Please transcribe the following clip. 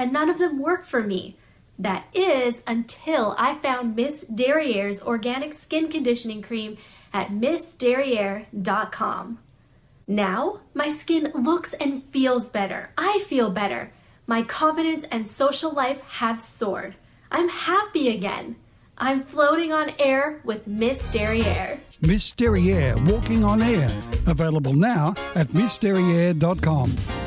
and none of them work for me. That is until I found Miss Derriere's organic skin conditioning cream at missderriere.com. Now, my skin looks and feels better. I feel better. My confidence and social life have soared. I'm happy again. I'm floating on air with Miss Derriere. Miss Derriere, walking on air. Available now at missderriere.com.